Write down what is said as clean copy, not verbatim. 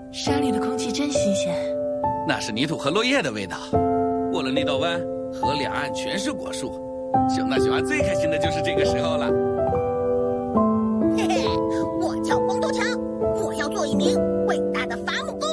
山里的空气真新鲜。 那是泥土和落叶的味道。过了那道湾，河两岸全是果树。熊大喜欢最开心的就是这个时候了。